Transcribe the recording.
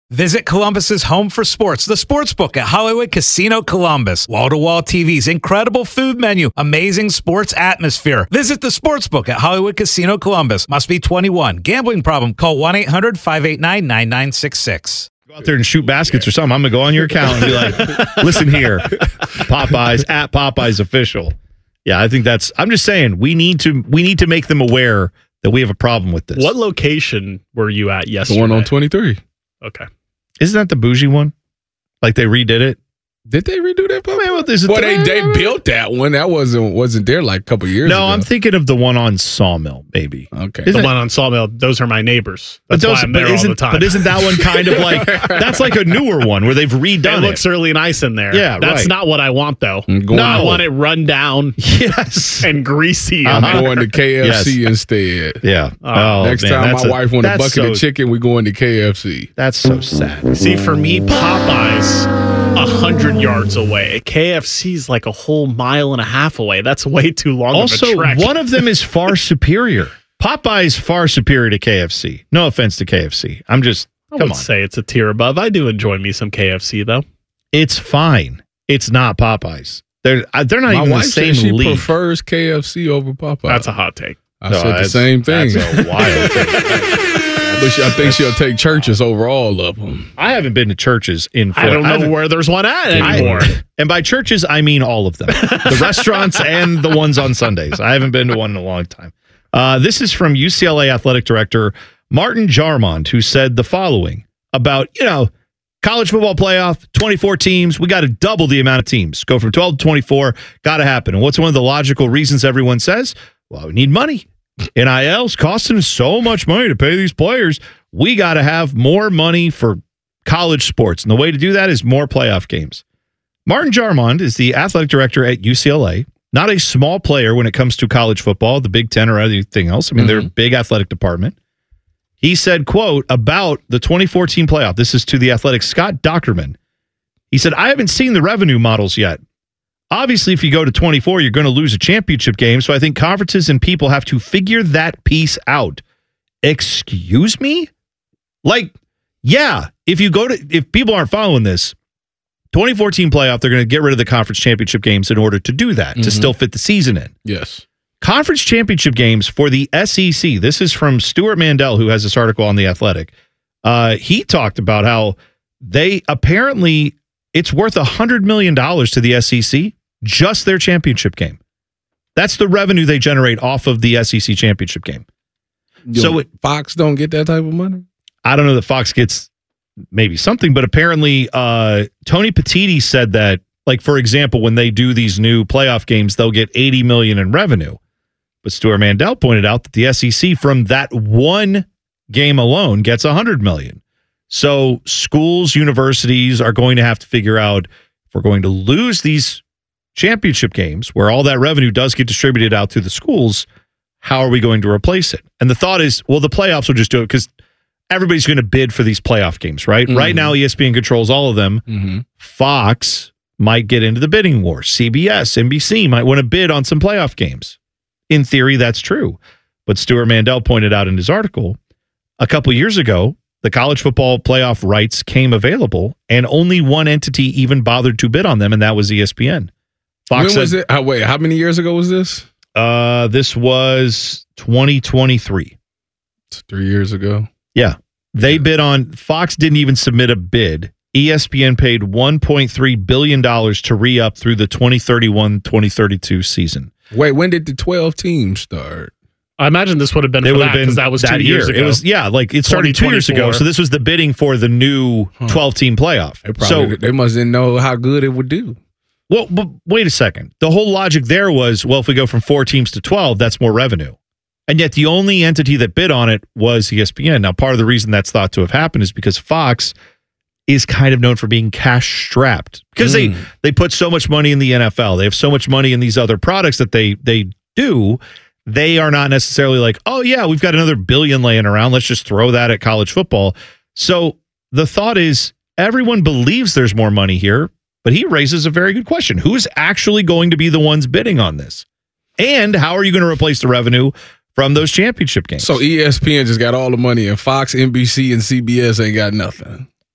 Visit Columbus's home for sports, the Sportsbook at Hollywood Casino Columbus. Wall-to-wall TVs, incredible food menu, amazing sports atmosphere. Visit the Sportsbook at Hollywood Casino Columbus. Must be 21. Gambling problem? Call 1-800-589-9966. Go out there and shoot baskets or something. I'm going to go on your account and be like, listen here, Popeyes, at Popeyes Official. Yeah, I think I'm just saying, we need to make them aware that we have a problem with this. What location were you at yesterday? The one on 23. Okay. Isn't that the bougie one? Like they redid it? Did they redo that? They built that one. That wasn't there like a couple years ago. No, I'm thinking of the one on Sawmill, maybe. Okay. The one on Sawmill, those are my neighbors. That's why I'm there all the time. But isn't that one kind of like, that's like a newer one where they've redone it? It looks really nice in there. Yeah, That's right. not what I want, though. I want it run down and greasy. I'm going to KFC instead. Yeah. Next time my wife wants a bucket of chicken, we going to KFC. That's so sad. See, for me, Popeyes 100 yards away. KFC's like a whole mile and a half away. That's way too long of a trek. Also, one of them is far superior. Popeye's far superior to KFC. No offense to KFC. I would say it's a tier above. I do enjoy me some KFC, though. It's fine. It's not Popeyes. They're not even the same she league. prefers KFC over Popeyes. That's a hot take. I said the same thing. That's a wild take. But I think she'll take Churches over all of them. I haven't been to Churches in I don't know where there's one at anymore. And by Churches, I mean all of them. The restaurants and the ones on Sundays. I haven't been to one in a long time. This is from UCLA Athletic Director Martin Jarmond, who said the following about, college football playoff, 24 teams. We got to double the amount of teams. Go from 12 to 24. Got to happen. And what's one of the logical reasons everyone says? Well, we need money. NIL's costing so much money to pay these players. We got to have more money for college sports. And the way to do that is more playoff games. Martin Jarmond is the athletic director at UCLA. Not a small player when it comes to college football, the Big Ten or anything else. I mean, they're a big athletic department. He said, quote, about the 2014 playoff. This is to the Athletic Scott Dockerman. He said, I haven't seen the revenue models yet. Obviously, if you go to 24, you're going to lose a championship game. So I think conferences and people have to figure that piece out. Excuse me? Like, yeah, if people aren't following this, 2014 playoff, they're going to get rid of the conference championship games in order to do that, to still fit the season in. Yes. Conference championship games for the SEC. This is from Stuart Mandel, who has this article on The Athletic. He talked about how they apparently, it's worth $100 million to the SEC, just their championship game. That's the revenue they generate off of the SEC championship game. Fox don't get that type of money? I don't know that Fox gets maybe something, but apparently Tony Petitti said that, like, for example, when they do these new playoff games, they'll get $80 million in revenue. But Stuart Mandel pointed out that the SEC from that one game alone gets $100 million. So schools, universities are going to have to figure out, if we're going to lose these championship games where all that revenue does get distributed out to the schools, how are we going to replace it? And the thought is, well, the playoffs will just do it because everybody's going to bid for these playoff games, right? Right now, ESPN controls all of them. Fox might get into the bidding war. CBS, NBC might want to bid on some playoff games. In theory, that's true. But Stuart Mandel pointed out in his article, a couple years ago, the college football playoff rights came available, and only one entity even bothered to bid on them, and that was ESPN. Fox when was it? Wait, how many years ago was this? This was 2023. It's 3 years ago. Yeah. They bid on, Fox didn't even submit a bid. ESPN paid $1.3 billion to re-up through the 2031-2032 season. Wait, when did the 12 teams start? I imagine this would have been for that because that was 2 years ago. It was, it started 2 years ago. So this was the bidding for the new 12-team playoff. They mustn't know how good it would do. Well, but wait a second. The whole logic there was, well, if we go from 4 teams to 12, that's more revenue. And yet the only entity that bid on it was ESPN. Now, part of the reason that's thought to have happened is because Fox is kind of known for being cash strapped because they put so much money in the NFL. They have so much money in these other products that they do. They are not necessarily like, oh, yeah, we've got another billion laying around. Let's just throw that at college football. So the thought is everyone believes there's more money here, but he raises a very good question. Who's actually going to be the ones bidding on this? And how are you going to replace the revenue from those championship games? So ESPN just got all the money and Fox, NBC, and CBS ain't got nothing.